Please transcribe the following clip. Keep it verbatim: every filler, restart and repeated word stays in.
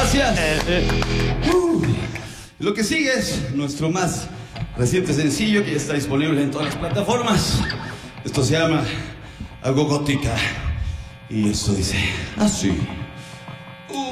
gracias. Uh, lo que sigue es nuestro más reciente sencillo que ya está disponible en todas las plataformas. Esto se llama Algo Gótica. Y esto dice así.